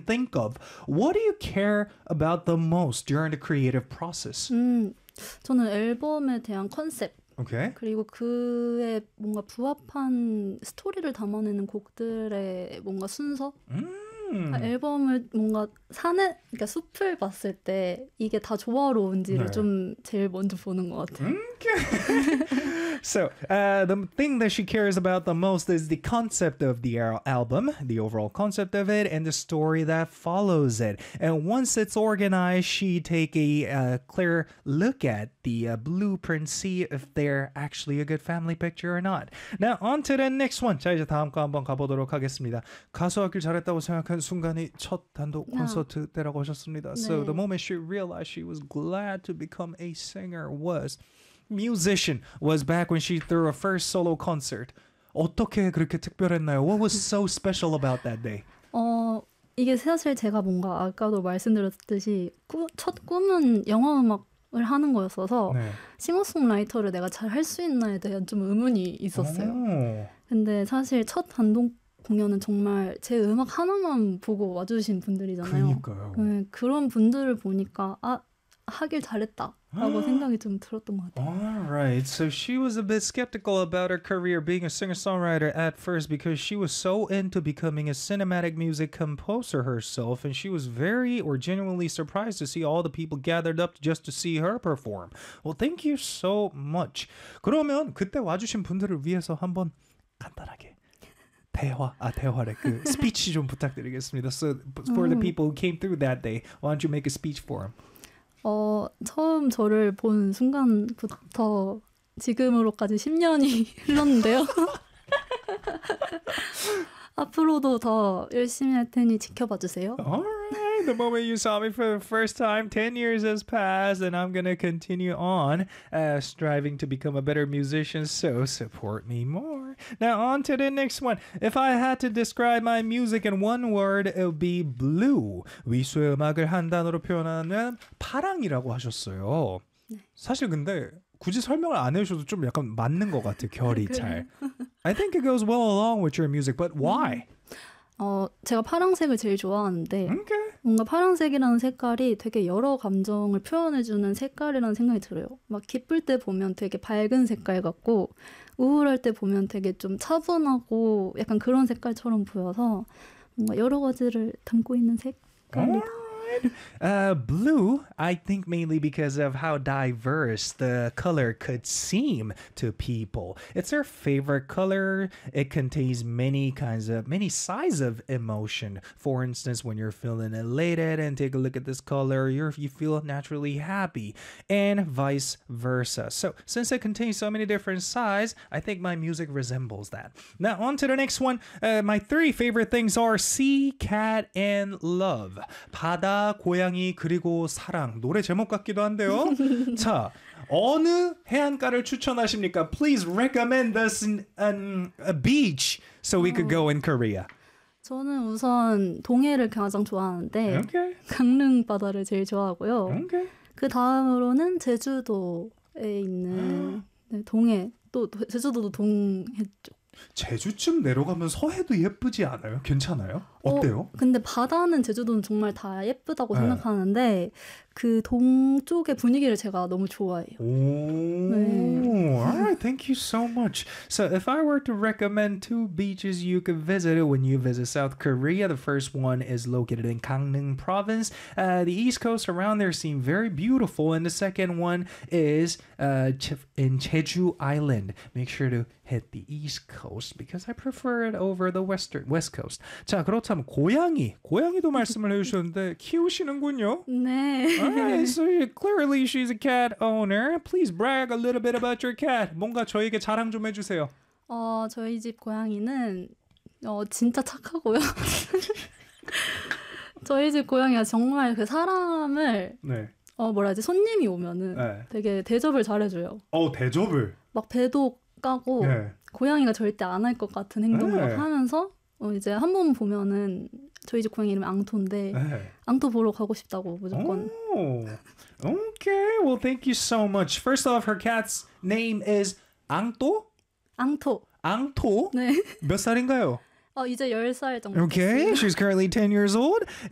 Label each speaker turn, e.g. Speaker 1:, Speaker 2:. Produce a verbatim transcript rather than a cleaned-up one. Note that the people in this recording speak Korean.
Speaker 1: think of. What do you care about the most during the creative process?
Speaker 2: 음, 저는 앨범에 대한 컨셉
Speaker 1: Okay.
Speaker 2: 그리고 그에 뭔가 부합한 스토리를 담아내는 곡들의 뭔가 순서
Speaker 1: 음.
Speaker 2: 그러니까 앨범을 뭔가 산에 그러니까 숲을 봤을 때 이게 다 조화로운지를
Speaker 1: 네.
Speaker 2: 좀 제일 먼저 보는 것 같아요.
Speaker 1: Okay. So, uh, the thing that she cares about the most is the concept of the al- album, the overall concept of it, and the story that follows it. And once it's organized, she take a uh, clear look at the uh, blueprint, see if they're actually a good family picture or not. Now, on to the next one. 자, 이제 다음 거 한번 가보도록 하겠습니다. 가수하길 잘했다고 생각한 순간이 첫 단독 콘서트 때라고 하셨습니다. So,
Speaker 2: 네.
Speaker 1: the moment she realized she was glad to become a singer was musician was back when she threw her first solo concert. 어떻게 그렇게 특별했나요? What was so special about that day?
Speaker 2: 어 이게 사실 제가 뭔가 아까도 말씀드렸듯이 꾸, 첫 꿈은 영화 음악을 하는 거였어서
Speaker 1: 네.
Speaker 2: 싱어송라이터를 내가 잘 할 수 있나에 대한 좀 의문이 있었어요.
Speaker 1: 오.
Speaker 2: 근데 사실 첫 단독 공연은 정말 제 음악 하나만 보고 와주신 분들이잖아요.
Speaker 1: 그러니까요.
Speaker 2: 네, 그런 분들을 보니까 아 하길 잘했다라고 생각이 좀 들었던 것 같아요.
Speaker 1: All right. So she was a bit skeptical about her career being a singer-songwriter at first because she was so into becoming a cinematic music composer herself, and she was very or genuinely surprised to see all the people gathered up just to see her perform. Well, thank you so much. 그러면 그때 와주신 분들을 위해서 한번 간단하게 대화, 아 대화래 그 스피치 좀 부탁드리겠습니다. So for the people who came through that day, why don't you make a speech for them?
Speaker 2: 어, 처음 저를 본 순간부터 지금으로까지 십 년이 흘렀는데요. 앞으로도 더 열심히 할 테니 지켜봐 주세요.
Speaker 1: Alright, the moment you saw me for the first time, ten years has passed, and I'm gonna continue on uh, striving to become a better musician, so support me more. Now, on to the next one. If I had to describe my music in one word, it would be blue. 위수의 음악을 한 단어로 표현하면 파랑이라고 하셨어요. 사실 근데 굳이 설명을 안 해주셔도 좀 약간 맞는 것 같아요. 결이 잘. I think it goes well along with your music, but why?
Speaker 2: 어, 제가 파란색을 제일 좋아하는데
Speaker 1: Okay.
Speaker 2: 뭔가 파란색이라는 색깔이 되게 여러 감정을 표현해주는 색깔이라는 생각이 들어요. 막 기쁠 때 보면 되게 밝은 색깔 같고 우울할 때 보면 되게 좀 차분하고 약간 그런 색깔처럼 보여서 뭔가 여러 가지를 담고 있는 색깔이다.
Speaker 1: Uh, blue, I think mainly because of how diverse the color could seem to people. It's our favorite color. It contains many kinds of, many sides of emotion. For instance, when you're feeling elated and take a look at this color, you're, you feel naturally happy, and vice versa. So, since it contains so many different sides, I think my music resembles that. Now, on to the next one. Uh, my three favorite things are sea, cat, and love. 바다, 고양이, 그리고 사랑. 노래 제목 같기도 한데요. 자, 어느 해안가를 추천하십니까? Please recommend us an, an, a beach so we could go in Korea.
Speaker 2: 저는 우선 동해를 가장 좋아하는데
Speaker 1: Okay.
Speaker 2: 강릉 바다를 제일 좋아하고요.
Speaker 1: Okay.
Speaker 2: 그 다음으로는 제주도에 있는 네, 동해, 또 도- 제주도도 동해 쪽.
Speaker 1: 제주쯤 내려가면 서해도 예쁘지 않아요? 괜찮아요? 어때요?
Speaker 2: 어, 근데 바다는 제주도는 정말 다 예쁘다고
Speaker 1: 네.
Speaker 2: 생각하는데 그 동쪽의 분위기를 제가 너무 좋아해요.
Speaker 1: Oh, all right. Thank you so much. So, if I were to recommend two beaches you could visit when you visit South Korea, the first one is located in Gangneung Province. Uh, the east coast around there seem very beautiful, and the second one is uh, Che- in Jeju Island. Make sure to hit the east coast because I prefer it over the western west coast. 자, 그렇다면 고양이, 고양이도 말씀을 해주셨는데 키우시는군요.
Speaker 2: 네.
Speaker 1: Alright, so you- clearly she's a cat owner. Please brag a little bit about your cat. 뭔가 저에게 자랑 좀 해주세요.
Speaker 2: 어, 저희 집 고양이는 어, 진짜 착하고요. 저희 집 고양이가 정말 그 사람을
Speaker 1: 네.
Speaker 2: 어, 뭐라 하지? 손님이 오면은
Speaker 1: 네.
Speaker 2: 되게 대접을 잘해줘요.
Speaker 1: 어, 대접을.
Speaker 2: 막 배도 까고
Speaker 1: 네.
Speaker 2: 고양이가 절대 안 할 것 같은 행동을
Speaker 1: 네.
Speaker 2: 막 하면서 어, 이제 한 번 보면은 저희 집 고양이 이름이 앙토인데
Speaker 1: 네.
Speaker 2: 앙토 보러 가고 싶다고 무조건.
Speaker 1: Oh, okay. Well, thank you so much. First off, her cat's name is 앙또?
Speaker 2: 앙토.
Speaker 1: 앙토?
Speaker 2: 네.
Speaker 1: 몇 살인가요?
Speaker 2: 어, 이제 열 살 정도
Speaker 1: Okay,
Speaker 2: 됐어요.
Speaker 1: she's currently ten years old.